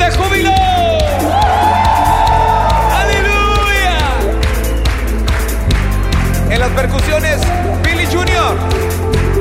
de júbilo. ¡Aleluya! En las percusiones, Billy Jr.